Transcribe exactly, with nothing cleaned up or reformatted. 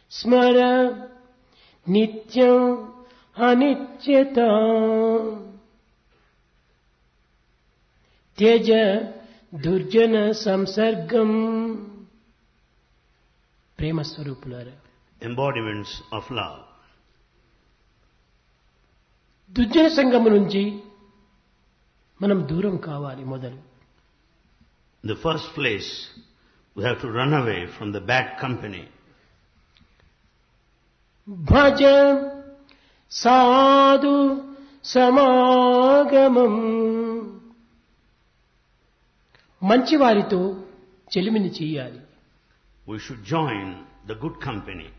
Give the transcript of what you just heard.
స్మర నిత్యం అనిత్యత త్యజ దుర్జన సంసర్గం. ప్రేమ స్వరూపులారా, embodiments of love. దుర్జన సంగము నుంచి మనం దూరం కావాలి. మొదలు In the first place, we have to run away from the bad company. భజ సాధు సమాగమం. మంచివారితో చెలిమిని చేయాలి. We should join the good company.